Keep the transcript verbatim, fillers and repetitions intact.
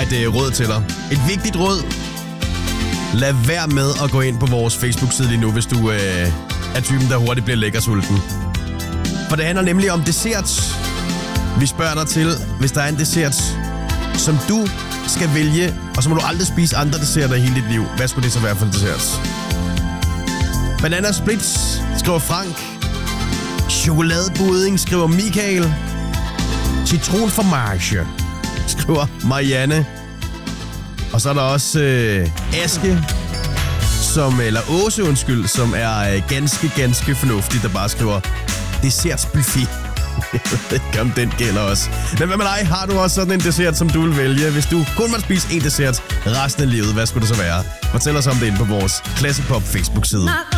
et øh, råd til dig. Et vigtigt råd. Lad være med at gå ind på vores Facebook-side lige nu, hvis du øh, er typen, der hurtigt bliver lækkersulten. For det handler nemlig om dessert. Vi spørger dig til, hvis der er en dessert, som du skal vælge, og så må du aldrig spise andre desserter i hele dit liv. Hvad skulle det så være for en dessert? Banana splits, skriver Frank. Chokoladebudding, skriver Michael. Citronformage, skriver Marianne. Og så er der også øh, Aske, som, eller Åse, undskyld, som er øh, ganske, ganske fornuftig, der bare skriver dessertsbuffet. Jeg ved ikke, om den gælder også. Men hvad med dig? Har du også sådan en dessert, som du vil vælge? Hvis du kun måtte spise en dessert resten af livet, hvad skulle det så være? Fortæl os om det inde på vores Klassepop Facebook-side.